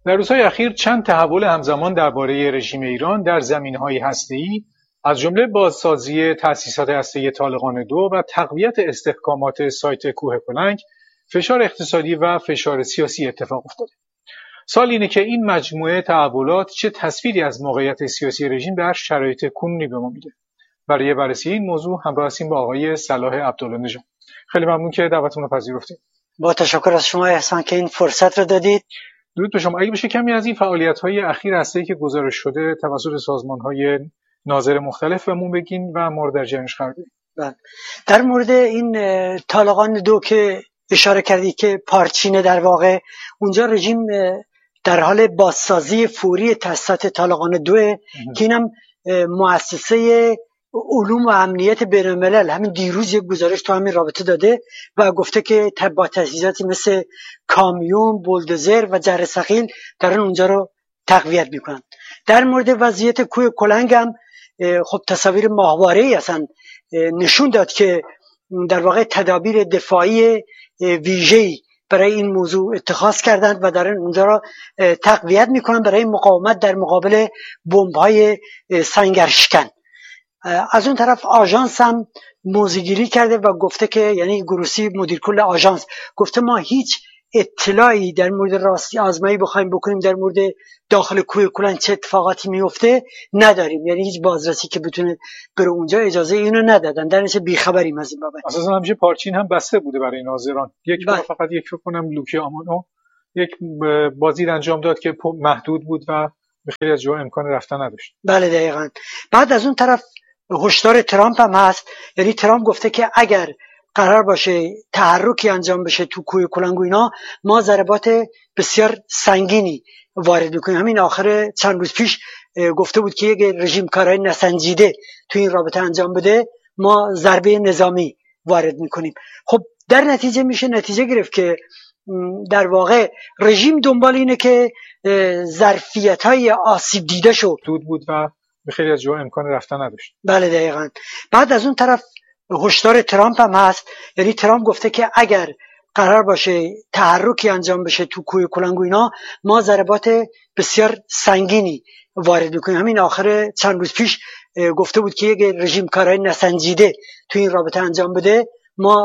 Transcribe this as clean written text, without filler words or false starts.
در روزهای اخیر چند تحول همزمان درباره رژیم ایران در زمینه‌های هسته‌ای از جمله بازسازی تأسیسات هسته‌ای طالقان 2 و تقویت استحکامات سایت کوه کلنگ، فشار اقتصادی و فشار سیاسی اتفاق افتاده. سوال اینه که این مجموعه تحولات چه تصویری از موقعیت سیاسی رژیم در شرایط کنونی به ما میده؟ برای بررسی این موضوع همراه هستیم با آقای صلاح عبدالله نژاد. خیلی ممنون که دعوتمون رو پذیرفتید. با تشکر از شما احسان که این فرصت رو دادید. درود به شما. اگه بشه کمی از این فعالیت‌های اخیر هسته‌ای که گزارش شده توسط سازمان‌های ناظر مختلف بهمون بگین و ما رو در جریانش قرار بدین. در مورد این طالقان 2 که اشاره کردی که پارچینه، در واقع اونجا رژیم در حال بازسازی فوری تأسیسات طالقان 2 که اینم مؤسسه علوم و امنیت بین‌الملل همین دیروز یک گزارش تو همین رابطه داده و گفته که با تجهیزاتی مثل کامیون، بولدوزر و جره ثقیل دارن اونجا رو تقویت میکنن. در مورد وضعیت کوه کلنگ هم خب تصاویر ماهواره‌ای اصلا نشون داد که در واقع تدابیر دفاعی ویژه‌ای برای این موضوع اتخاذ کردند و دارن اونجا رو تقویت میکنن برای مقاومت در مقابل بمب‌های سنگرشکن. از اون طرف آژانس هم موضع‌گیری کرده و گفته که یعنی گروسی مدیر کل آژانس گفته ما هیچ اطلاعی در مورد راستی آزمایی بخوایم بکنیم در مورد داخل کوه کلنگ چه اتفاقاتی میفته نداریم، یعنی هیچ بازرسی که بتونه بره اونجا اجازه اینو ندادن، در نتیجه بیخبریم از این بابت. اساسا همیشه پارچین هم بسته بوده برای ناظران. یک بار فقط یک فکر کنم لوکی آمانو یک بازی انجام داد که محدود بود و به خیلی از جاها امکان رفتن نداشت. بله دقیقاً. بعد از اون طرف هشدار ترامپ هم هست، یعنی ترامپ گفته که اگر قرار باشه تحرکی انجام بشه تو کوه کلنگ و اینا ما ضربات بسیار سنگینی وارد میکنیم. همین آخر چند روز پیش گفته بود که اگه رژیم کارهای نسنجیده تو این رابطه انجام بده ما ضربه نظامی وارد میکنیم. خب در نتیجه میشه نتیجه گرفت که در واقع رژیم دنبال اینه که ظرفیت‌های آسیب دیده شو دود بود و به خیلی از جاها امکان رفتن نداشت. بله دقیقاً. بعد از اون طرف هشدار ترامپ هم هست، یعنی ترامپ گفته که اگر قرار باشه تحرکی انجام بشه تو کوه کلنگ و اینا ما ضربات بسیار سنگینی وارد میکنیم. همین آخر چند روز پیش گفته بود که اگه رژیم کارهای نسنجیده تو این رابطه انجام بده ما